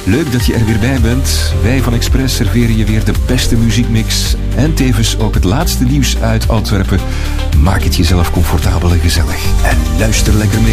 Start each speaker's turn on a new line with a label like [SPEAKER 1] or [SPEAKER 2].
[SPEAKER 1] Leuk dat je er weer bij bent. Wij van Express serveren je weer de beste muziekmix en tevens ook het laatste nieuws uit Antwerpen. Maak het jezelf comfortabel en gezellig en luister lekker mee.